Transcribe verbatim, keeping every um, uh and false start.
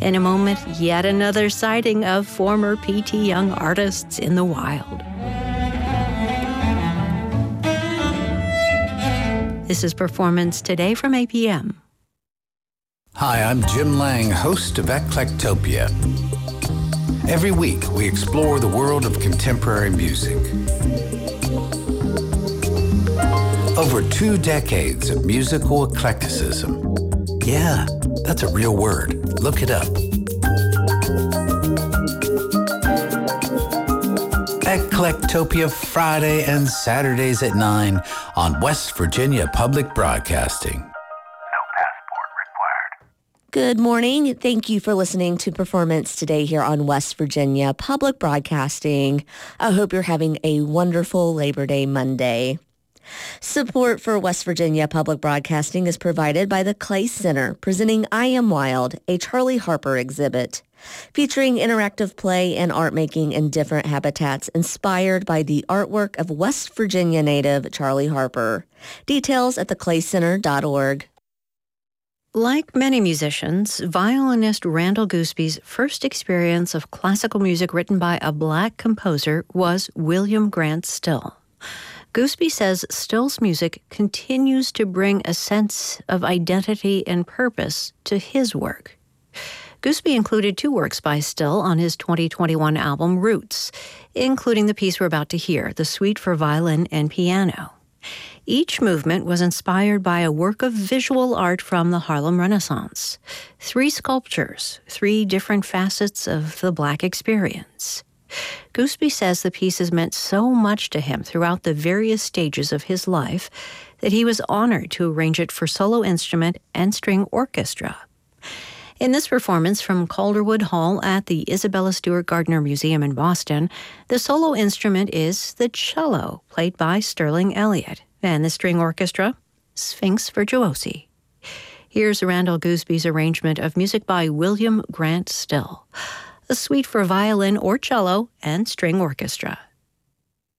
In a moment, yet another sighting of former P T Young artists in the wild. This is Performance Today from A P M. Hi, I'm Jim Lang, host of Eclectopia. Every week, we explore the world of contemporary music. Over two decades of musical eclecticism. Yeah, that's a real word. Look it up. Eclectopia Friday and Saturdays at nine on West Virginia Public Broadcasting. Good morning. Thank you for listening to Performance Today here on West Virginia Public Broadcasting. I hope you're having a wonderful Labor Day Monday. Support for West Virginia Public Broadcasting is provided by the Clay Center, presenting I Am Wild, a Charlie Harper exhibit, featuring interactive play and art making in different habitats inspired by the artwork of West Virginia native Charlie Harper. Details at the clay center dot org. Like many musicians, violinist Randall Goosby's first experience of classical music written by a black composer was William Grant Still. Goosby says Still's music continues to bring a sense of identity and purpose to his work. Goosby included two works by Still on his twenty twenty-one album Roots, including the piece we're about to hear, the Suite for Violin and Piano. Each movement was inspired by a work of visual art from the Harlem Renaissance. Three sculptures, three different facets of the Black experience. Goosby says the pieces meant so much to him throughout the various stages of his life that he was honored to arrange it for solo instrument and string orchestra. In this performance from Calderwood Hall at the Isabella Stewart Gardner Museum in Boston, the solo instrument is the cello, played by Sterling Elliott, and the string orchestra, Sphinx Virtuosi. Here's Randall Goosby's arrangement of music by William Grant Still, a suite for violin or cello and string orchestra.